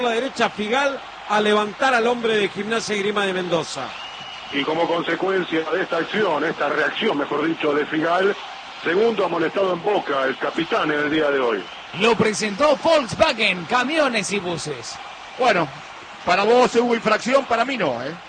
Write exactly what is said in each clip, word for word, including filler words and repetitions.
la derecha Figal a levantar al hombre de Gimnasia y Esgrima de Mendoza. Y como consecuencia de esta acción, esta reacción, mejor dicho, de Figal, segundo amonestado en Boca, el capitán en el día de hoy. Lo presentó Volkswagen, camiones y buses. Bueno, para vos hubo infracción, para mí no, ¿eh?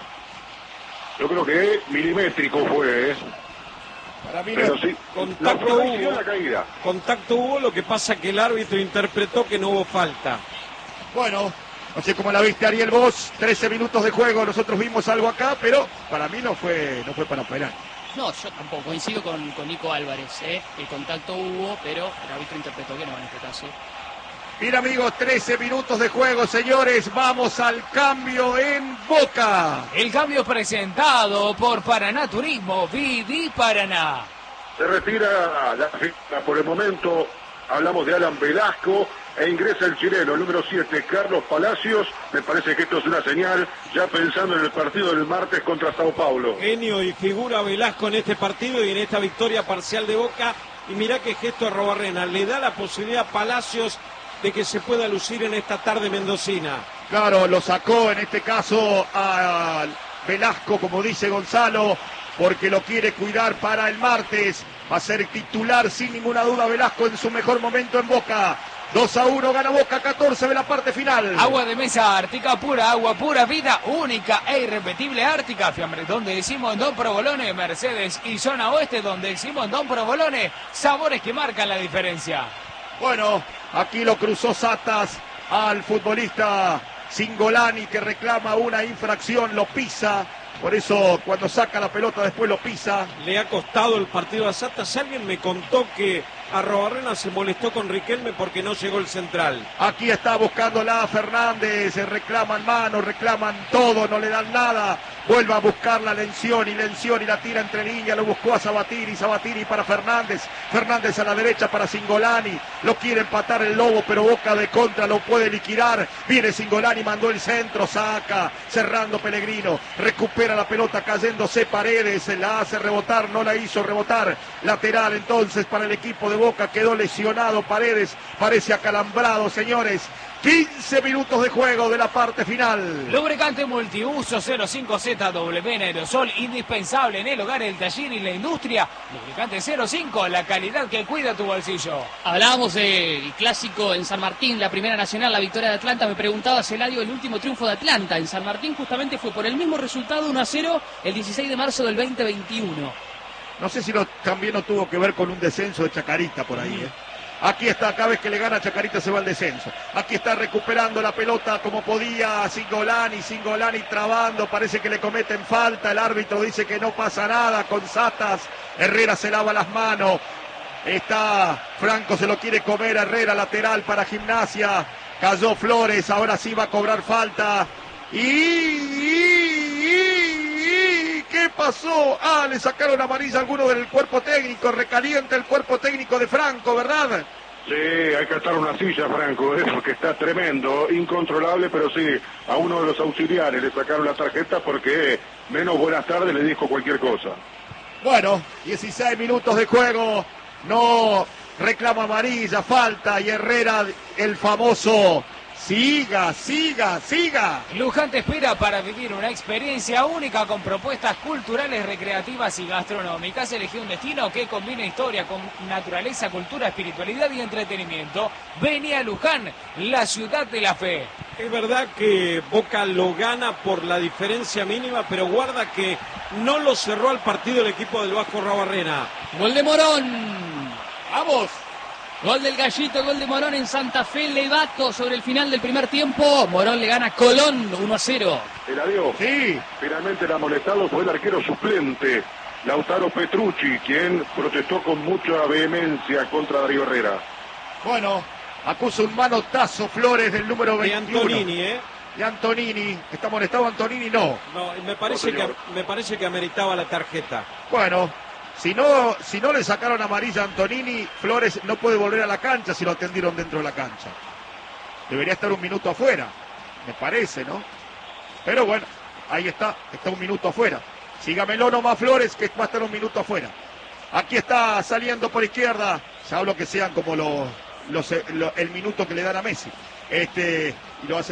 Yo creo que milimétrico fue, ¿eh? Para mí Pero no. sí, Contacto la hubo, la caída. contacto hubo, lo que pasa que el árbitro interpretó que no hubo falta. Bueno, no sé cómo la viste, Ariel, vos, trece minutos de juego, nosotros vimos algo acá, pero para mí no fue, no fue para operar. No, yo tampoco, coincido con, con Nico Álvarez, ¿eh? El contacto hubo, pero el árbitro interpretó que no en este caso. Bien, amigos, trece minutos de juego, señores, vamos al cambio en Boca. El cambio presentado por Paraná Turismo, Viví Paraná. Se retira la fila por el momento, hablamos de Alan Velasco, e ingresa el chileno, el número siete, Carlos Palacios. Me parece que esto es una señal, ya pensando en el partido del martes contra Sao Paulo. Genio y figura Velasco en este partido y en esta victoria parcial de Boca. Y mirá qué gesto a Arrobarrena, le da la posibilidad a Palacios de que se pueda lucir en esta tarde mendocina. Claro, lo sacó en este caso a Velasco, como dice Gonzalo, porque lo quiere cuidar para el martes. Va a ser titular sin ninguna duda Velasco en su mejor momento en Boca. dos a uno gana Boca, catorce de la parte final. Agua de mesa Ártica, pura agua, pura vida, única e irrepetible Ártica. Fiambre, donde decimos Don Provolone, Mercedes y Zona Oeste, donde decimos Don Provolone, sabores que marcan la diferencia. Bueno, aquí lo cruzó Satas al futbolista Cingolani, que reclama una infracción, lo pisa. Por eso cuando saca la pelota después lo pisa. Le ha costado el partido a Satas. Alguien me contó que Arrobarrena se molestó con Riquelme porque no llegó el central. Aquí está buscándola Fernández, reclaman mano, reclaman todo, no le dan nada. Vuelve a buscar la Lención y Lención y la tira entre líneas, lo buscó a Sabatini, Sabatini para Fernández, Fernández a la derecha para Cingolani, lo quiere empatar el Lobo, pero Boca de contra lo puede liquidar. Viene Cingolani, mandó el centro, saca, cerrando Pellegrino, recupera la pelota cayéndose Paredes, se la hace rebotar, no la hizo rebotar. Lateral entonces para el equipo de Boca, quedó lesionado Paredes, parece acalambrado, señores. quince minutos de juego de la parte final. Lubricante multiuso cero cinco Z W en aerosol, indispensable en el hogar, el taller y la industria. Lubricante cero cinco, la calidad que cuida tu bolsillo. Hablábamos del clásico en San Martín, la primera nacional, la victoria de Atlanta. Me preguntaba Celadio el último triunfo de Atlanta en San Martín, justamente fue por el mismo resultado, uno a cero, el dieciséis de marzo del veinte veintiuno. No sé si no, también no tuvo que ver con un descenso de Chacarita por ahí, ¿eh? Aquí está, cada vez que le gana Chacarita se va al descenso. Aquí está recuperando la pelota como podía Cingolani, Cingolani trabando, parece que le cometen falta, el árbitro dice que no pasa nada con Satas, Herrera se lava las manos, está Franco, se lo quiere comer, Herrera lateral para Gimnasia, cayó Flores, ahora sí va a cobrar falta. Y, y, y, ¿qué pasó? Ah, le sacaron amarilla a alguno del cuerpo técnico, recalienta el cuerpo técnico de Franco, ¿verdad? Sí, hay que atar una silla, Franco, ¿eh? Porque está tremendo, incontrolable, pero sí, a uno de los auxiliares le sacaron la tarjeta porque menos buenas tardes le dijo cualquier cosa. Bueno, dieciséis minutos de juego, no reclama amarilla, falta, y Herrera, el famoso... Siga, siga, siga. Luján te espera para vivir una experiencia única con propuestas culturales, recreativas y gastronómicas. Elegí un destino que combina historia con naturaleza, cultura, espiritualidad y entretenimiento. Vení a Luján, la ciudad de la fe. Es verdad que Boca lo gana por la diferencia mínima, pero guarda que no lo cerró al partido el equipo del Vasco Arrobarrena. Gol de Morón. Vamos. Gol del Gallito, gol de Morón en Santa Fe, Levato sobre el final del primer tiempo. Morón le gana a Colón uno a cero. El adiós. Sí. Finalmente el amonestado fue el arquero suplente, Lautaro Petrucci, quien protestó con mucha vehemencia contra Darío Herrera. Bueno, acusa un manotazo Flores del número veintiuno. De Antonini, ¿eh? De Antonini. ¿Está amonestado Antonini? No. No, me parece, No, que, señor. me parece que ameritaba la tarjeta. Bueno, si no, si no le sacaron amarilla a Antonini, Flores no puede volver a la cancha si lo atendieron dentro de la cancha. Debería estar un minuto afuera, me parece, ¿no? Pero bueno, ahí está, está un minuto afuera. Sígamelo nomás Flores, que va a estar un minuto afuera. Aquí está saliendo por izquierda, ya hablo que sean como los, los, los el minuto que le dan a Messi. Este, y lo hace